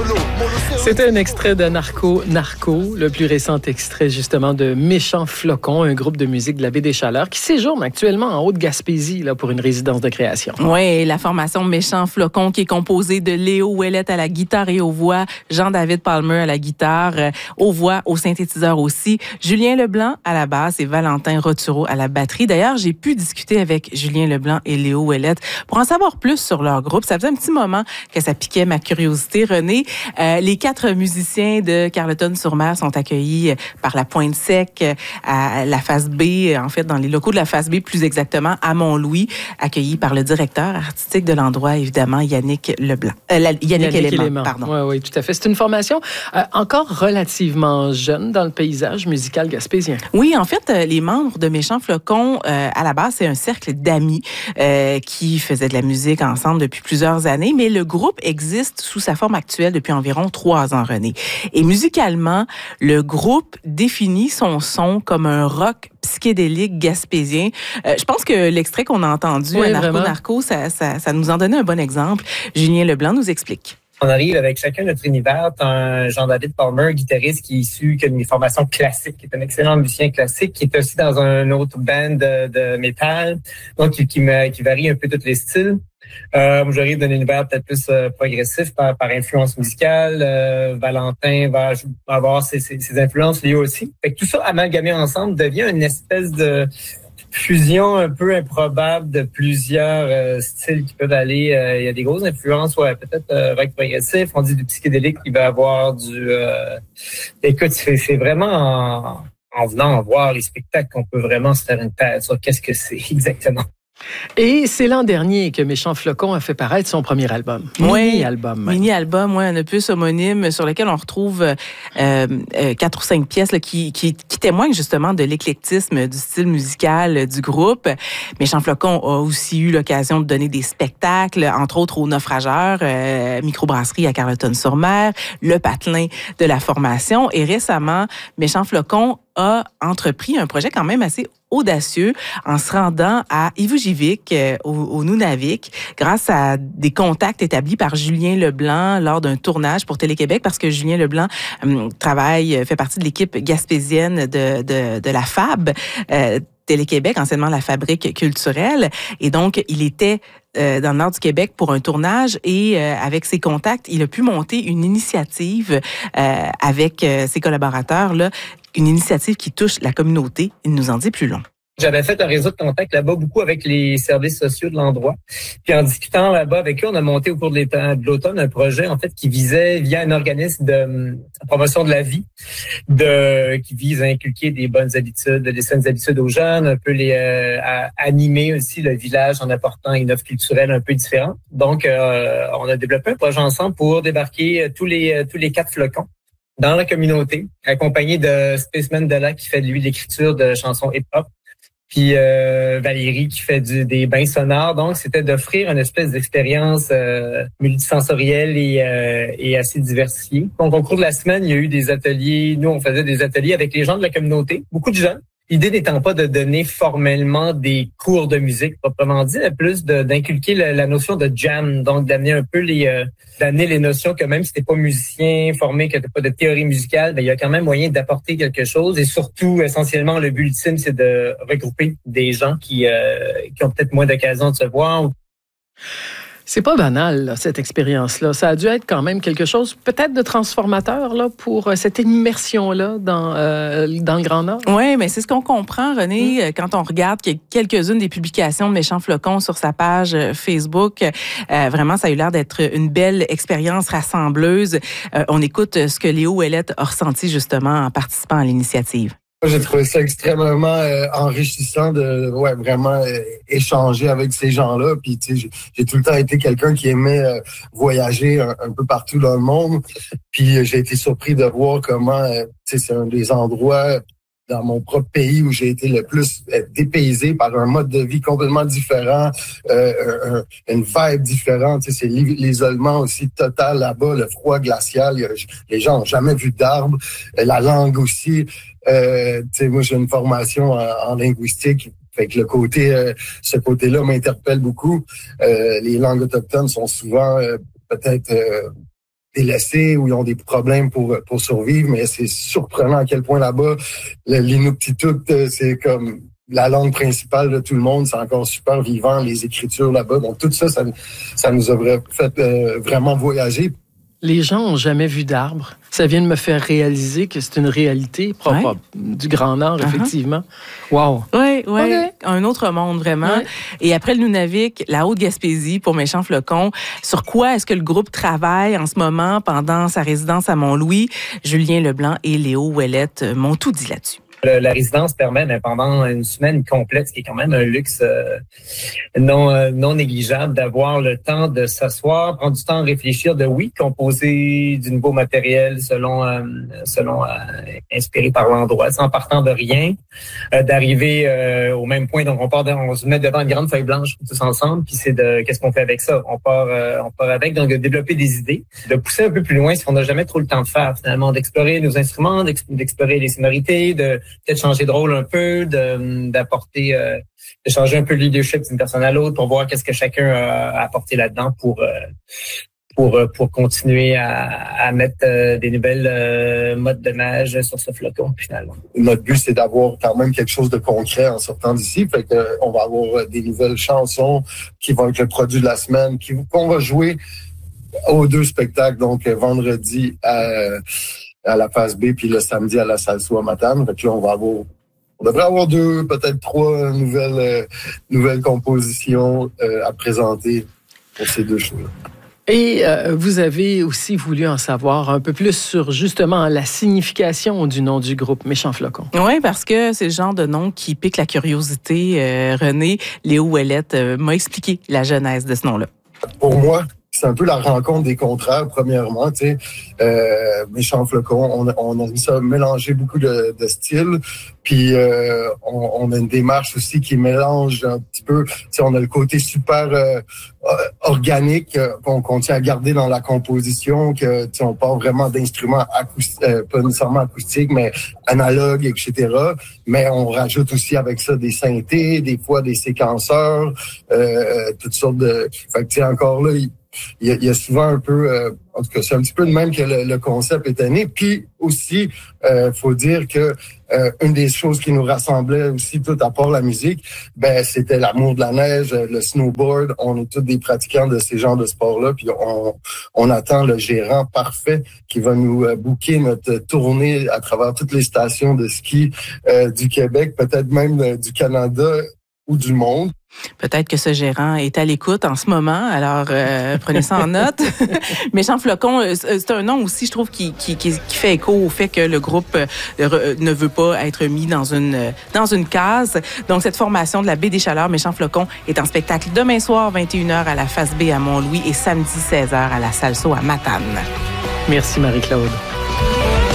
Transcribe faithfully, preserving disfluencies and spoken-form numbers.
C'était un extrait de Narco, Narco, le plus récent extrait justement de Méchants Flocons, un groupe de musique de la Baie des Chaleurs qui séjourne actuellement en Haute-Gaspésie là, pour une résidence de création. Oui, la formation Méchants Flocons qui est composée de Léo Ouellette à la guitare et aux voix, Jean-David Palmer à la guitare, euh, aux voix, au synthétiseur aussi, Julien Leblanc à la basse et Valentin Roturo à la batterie. D'ailleurs, j'ai pu discuter avec Julien Leblanc et Léo Ouellette pour en savoir plus sur leur groupe. Ça faisait un petit moment que ça piquait ma curiosité, René. Euh, les quatre musiciens de Carleton-sur-Mer sont accueillis par la Pointe Sec à la Face B, en fait, dans les locaux de la Face B, plus exactement à Mont-Louis, accueillis par le directeur artistique de l'endroit, évidemment, Yannick Leblanc. Euh, la, Yannick, Yannick Élément, Élément, pardon. Oui, oui, tout à fait. C'est une formation euh, encore relativement jeune dans le paysage musical gaspésien. Oui, en fait, les membres de Méchants Flocons, euh, à la base, c'est un cercle d'amis euh, qui faisaient de la musique ensemble depuis plusieurs années, mais le groupe existe sous sa forme actuelle depuis environ trois ans, René. Et musicalement, le groupe définit son son comme un rock psychédélique gaspésien. Euh, je pense que l'extrait qu'on a entendu, oui, Narco Narco, ça, ça, ça nous en donnait un bon exemple. Julien Leblanc nous explique. On arrive avec chacun notre univers. T'as un Jean-David Palmer, guitariste qui est issu d'une formation classique, qui est un excellent musicien classique, qui est aussi dans un autre band de, de métal, donc qui, qui, me, qui varie un peu tous les styles. Euh, moi, j'arrive d'un univers peut-être plus euh, progressif par, par influence musicale. Euh, Valentin va, va avoir ses, ses, ses influences liées aussi. Fait que tout ça amalgamé ensemble devient une espèce de fusion un peu improbable de plusieurs euh, styles qui peuvent aller. Euh, il y a des grosses influences, ouais, peut-être euh, rock progressif. On dit du psychédélique qui va avoir du. Euh... Écoute, c'est, c'est vraiment en, en venant voir les spectacles qu'on peut vraiment se faire une tête sur qu'est-ce que c'est exactement. Et c'est l'an dernier que Méchants Flocons a fait paraître son premier album. Oui, mini-album. Mini-album, oui, un opus homonyme sur lequel on retrouve euh, euh, quatre ou cinq pièces là, qui, qui, qui témoignent justement de l'éclectisme du style musical du groupe. Méchants Flocons a aussi eu l'occasion de donner des spectacles, entre autres au Naufrageur, euh, microbrasserie à Carleton-sur-Mer, le patelin de la formation. Et récemment, Méchants Flocons a entrepris un projet quand même assez audacieux en se rendant à Ivujivik, euh, au, au Nunavik, grâce à des contacts établis par Julien Leblanc lors d'un tournage pour Télé-Québec, parce que Julien Leblanc euh, travaille, fait partie de l'équipe gaspésienne de, de, de la F A B, euh, Télé-Québec, anciennement la Fabrique culturelle. Et donc, il était euh, dans le nord du Québec pour un tournage et euh, avec ses contacts, il a pu monter une initiative euh, avec euh, ses collaborateurs, là, une initiative qui touche la communauté. Il nous en dit plus long. J'avais fait un réseau de contacts là-bas, beaucoup avec les services sociaux de l'endroit. Puis en discutant là-bas avec eux, on a monté au cours de l'automne un projet en fait qui visait, via un organisme de promotion de la vie, de qui vise à inculquer des bonnes habitudes, des saines habitudes aux jeunes, un peu les euh, à animer aussi le village en apportant une offre culturelle un peu différente. Donc, euh, on a développé un projet ensemble pour débarquer tous les tous les quatre flocons dans la communauté, accompagné de Spaceman Della qui fait de lui l'écriture de chansons hip-hop. Puis euh, Valérie qui fait du, des bains sonores. Donc, c'était d'offrir une espèce d'expérience euh, multisensorielle et, euh, et assez diversifiée. Donc, au cours de la semaine, il y a eu des ateliers. Nous, on faisait des ateliers avec les gens de la communauté, beaucoup de jeunes. L'idée n'étant pas de donner formellement des cours de musique, proprement dit, mais plus de, d'inculquer la, la notion de jam, donc d'amener un peu les, euh, d'amener les notions que même si t'es pas musicien formé, que t'as pas de théorie musicale, ben il y a quand même moyen d'apporter quelque chose. Et surtout, essentiellement, le but ultime, c'est de regrouper des gens qui, euh, qui ont peut-être moins d'occasion de se voir. C'est pas banal, là, cette expérience-là. Ça a dû être quand même quelque chose, peut-être de transformateur, là, pour euh, cette immersion-là dans, euh, dans le Grand Nord. Oui, mais c'est ce qu'on comprend, René, mmh. quand on regarde qu'il y a quelques-unes des publications de Méchants Flocons sur sa page Facebook. Euh, vraiment, ça a eu l'air d'être une belle expérience rassembleuse. Euh, on écoute ce que Léo Ouellette a ressenti, justement, en participant à l'initiative. J'ai trouvé ça extrêmement euh, enrichissant de ouais vraiment euh, échanger avec ces gens-là. Puis tu sais, j'ai, j'ai tout le temps été quelqu'un qui aimait euh, voyager un, un peu partout dans le monde. Puis euh, j'ai été surpris de voir comment euh, tu sais c'est un des endroits dans mon propre pays où j'ai été le plus euh, dépaysé par un mode de vie complètement différent, euh, un, une vibe différente. Tu sais, c'est l'isolement aussi total là-bas, le froid glacial. Il y a, les gens n'ont jamais vu d'arbres. La langue aussi. Euh, tu sais, moi, j'ai une formation en, en linguistique. Fait que le côté, euh, ce côté-là m'interpelle beaucoup. Euh, les langues autochtones sont souvent euh, peut-être... Euh, délaissés, où ils ont des problèmes pour pour survivre, mais c'est surprenant à quel point là-bas, l'Inuktitut, c'est comme la langue principale de tout le monde, c'est encore super vivant, les écritures là-bas. Donc tout ça, ça, ça nous a fait euh, vraiment voyager. Les gens n'ont jamais vu d'arbres. Ça vient de me faire réaliser que c'est une réalité propre ouais. du Grand Nord, uh-huh. effectivement. Wow! Oui, oui. Okay. Un autre monde, vraiment. Ouais. Et après le Nunavik, la Haute-Gaspésie pour Méchant Flocon. Sur quoi est-ce que le groupe travaille en ce moment pendant sa résidence à Mont-Louis? Julien Leblanc et Léo Ouellette m'ont tout dit là-dessus. Le, la résidence permet, mais pendant une semaine complète, ce qui est quand même un luxe euh, non euh, non négligeable, d'avoir le temps de s'asseoir, prendre du temps à réfléchir, de oui, composer du nouveau matériel selon euh, selon euh, inspiré par l'endroit, sans partant de rien, euh, d'arriver euh, au même point. Donc on part, de, on se met devant une grande feuille blanche tous ensemble, puis c'est de qu'est-ce qu'on fait avec ça. On part euh, on part avec, donc de développer des idées, de pousser un peu plus loin, ce qu'on n'a jamais trop le temps de faire finalement, d'explorer nos instruments, d'explorer les sonorités, de peut-être changer de rôle un peu, de, d'apporter, euh, de changer un peu le leadership d'une personne à l'autre pour voir qu'est-ce que chacun a apporté là-dedans pour, euh, pour, pour continuer à, à mettre euh, des nouvelles euh, modes de nage sur ce flocon, finalement. Notre but, c'est d'avoir quand même quelque chose de concret en sortant d'ici. Fait que, euh, on va avoir des nouvelles chansons qui vont être le produit de la semaine, qui, qu'on va jouer aux deux spectacles, donc vendredi à... à la phase B, puis le samedi à la Salso à Matane. Fait que là, on va avoir, on devrait avoir deux, peut-être trois nouvelles, euh, nouvelles compositions euh, à présenter pour ces deux shows-là. Et euh, vous avez aussi voulu en savoir un peu plus sur justement la signification du nom du groupe Méchant Flocon. Oui, parce que c'est le genre de nom qui pique la curiosité. Euh, René, Léo Ouellette euh, m'a expliqué la genèse de ce nom-là. Pour moi, c'est un peu la rencontre des contraires, premièrement, tu sais. Euh, Méchant Flocon, on, on a mis ça, mélanger beaucoup de, de styles. Puis euh, on, on a une démarche aussi qui mélange un petit peu, tu sais, on a le côté super euh, organique euh, qu'on, qu'on tient à garder dans la composition, que tu sais, on part vraiment d'instruments acoustiques, euh, pas nécessairement acoustiques, mais analogues, et cetera. Mais on rajoute aussi avec ça des synthés, des fois des séquenceurs, euh, toutes sortes de... Fait que tu sais, encore là, il, Il y, a, il y a souvent un peu, euh, en tout cas, c'est un petit peu de même que le, le concept est né. Puis aussi, euh, faut dire que euh, une des choses qui nous rassemblait aussi, tout à part la musique, ben c'était l'amour de la neige, le snowboard. On est tous des pratiquants de ces genres de sports-là. Puis on, on attend le gérant parfait qui va nous euh, booker notre tournée à travers toutes les stations de ski euh, du Québec, peut-être même euh, du Canada ou du monde. Peut-être que ce gérant est à l'écoute en ce moment, alors euh, prenez ça en note. Méchant Flocon, c'est un nom aussi, je trouve, qui, qui, qui fait écho au fait que le groupe ne veut pas être mis dans une, dans une case. Donc, cette formation de la Baie des Chaleurs, Méchant Flocon, est en spectacle demain soir, vingt et une heures à la Face B à Mont-Louis et samedi, seize heures à la Salso à Matane. Merci, Marie-Claude.